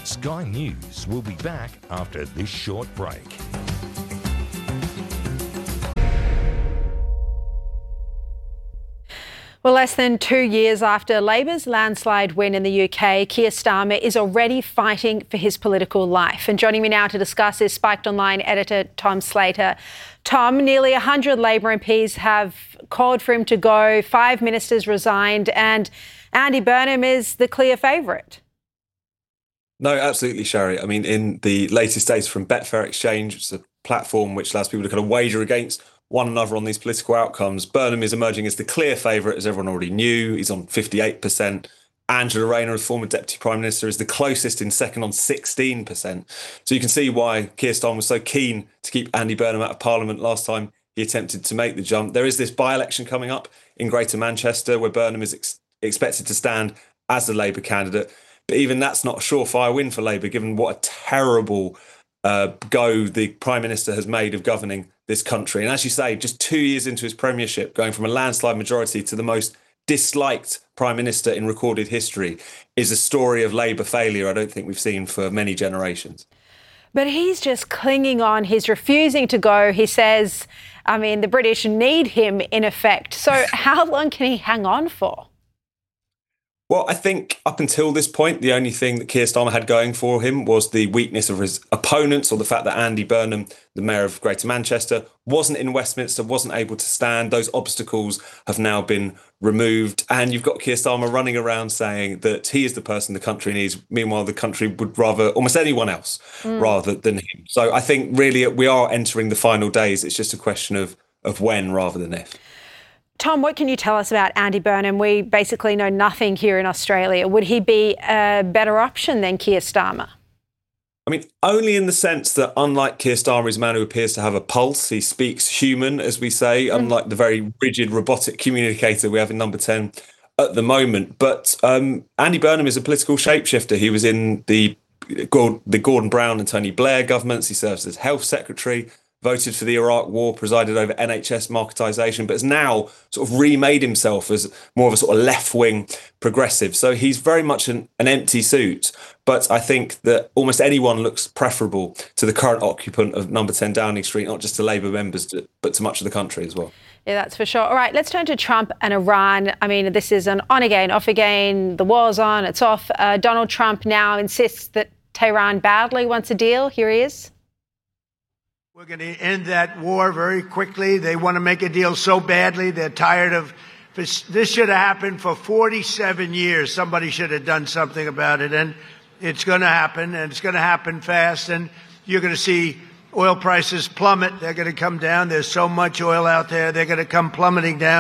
Sky News will be back after this short break. Well, less than 2 years after Labor's landslide win in the UK, Keir Starmer is already fighting for his political life. And joining me now to discuss is Spiked Online editor Tom Slater. Tom, nearly 100 Labor MPs have called for him to go, 5 ministers resigned, and Andy Burnham is the clear favourite. No, absolutely, Sherry. I mean, in the latest data from Betfair Exchange, which is a platform which allows people to kind of wager against one another on these political outcomes, Burnham is emerging as the clear favourite, as everyone already knew. He's on 58%. Angela Rayner, the former Deputy Prime Minister, is the closest in second on 16%. So you can see why Keir Starmer was so keen to keep Andy Burnham out of Parliament last time he attempted to make the jump. There is this by-election coming up in Greater Manchester where Burnham is expected to stand as the Labour candidate. But even that's not a surefire win for Labour, given what a terrible go the Prime Minister has made of governing this country. And as you say, just 2 years into his premiership, going from a landslide majority to the most disliked Prime Minister in recorded history is a story of Labour failure I don't think we've seen for many generations. But he's just clinging on. He's refusing to go. He says, the British need him, in effect. So how long can he hang on for? Well, I think up until this point, the only thing that Keir Starmer had going for him was the weakness of his opponents, or the fact that Andy Burnham, the Mayor of Greater Manchester, wasn't in Westminster, wasn't able to stand. Those obstacles have now been removed. And you've got Keir Starmer running around saying that he is the person the country needs. Meanwhile, the country would rather almost anyone else rather than him. So I think really we are entering the final days. It's just a question of when rather than if. Tom, what can you tell us about Andy Burnham? We basically know nothing here in Australia. Would he be a better option than Keir Starmer? I mean, only in the sense that unlike Keir Starmer, he's a man who appears to have a pulse. He speaks human, as we say, unlike the very rigid robotic communicator we have in Number 10 at the moment. But Andy Burnham is a political shapeshifter. He was in the Gordon Brown and Tony Blair governments. He serves as health secretary, voted for the Iraq war, presided over NHS marketisation, but has now sort of remade himself as more of a sort of left-wing progressive. So he's very much an empty suit. But I think that almost anyone looks preferable to the current occupant of Number 10 Downing Street, not just to Labour members, but to much of the country as well. Yeah, that's for sure. All right, let's turn to Trump and Iran. I mean, this is an on again, off again. The war's on, it's off. Donald Trump now insists that Tehran badly wants a deal. Here he is. We're going to end that war very quickly. They want to make a deal so badly. They're tired of this. This should have happened for 47 years. Somebody should have done something about it. And it's going to happen, and it's going to happen fast. And you're going to see oil prices plummet. They're going to come down. There's so much oil out there. They're going to come plummeting down.